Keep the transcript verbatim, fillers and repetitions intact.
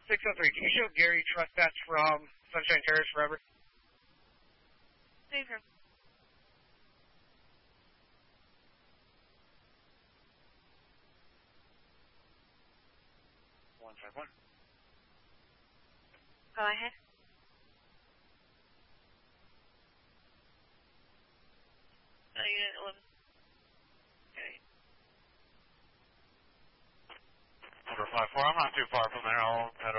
six oh three, can you show Gary Trespass from Sunshine Terrace forever? Save him. one five one. Go ahead. Uh, unit eleven. Okay. Order five four, I'm not too far from there. I'll head